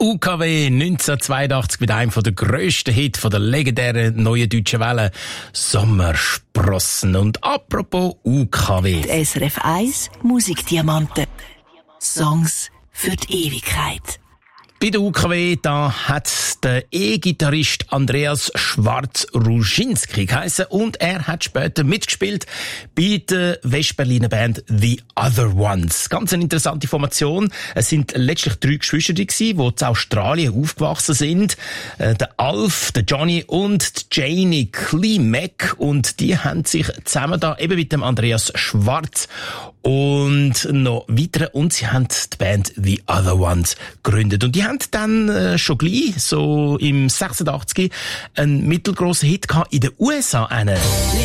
UKW 1982 mit einem der grössten Hits der legendären neuen deutschen Welle, Sommersprossen. Und apropos UKW. Die SRF 1 Musikdiamanten. Songs für die Ewigkeit. Bei der UKW, da hat der E-Gitarrist Andreas Schwarz-Ruschinski geheissen und er hat später mitgespielt bei der Westberliner Band The Other Ones. Ganz eine interessante Formation. Es sind letztlich 3 Geschwister gewesen, die in Australien aufgewachsen sind. Der Alf, der Johnny und die Janie Klimek. Und die haben sich zusammen da eben mit dem Andreas Schwarz und noch weitere, und sie haben die Band The Other Ones gegründet. Und die haben dann schon gleich, so im 86, einen mittelgrossen Hit gehabt in den USA.